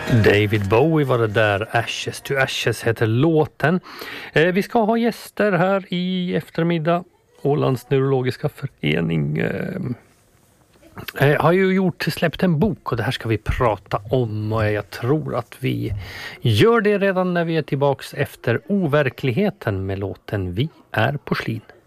David Bowie var det där, Ashes to Ashes heter låten. Vi ska ha gäster här i eftermiddag. Ålands neurologiska förening har ju släppt en bok och det här ska vi prata om, och jag tror att vi gör det redan när vi är tillbaks efter overkligheten med låten Vi är porslin.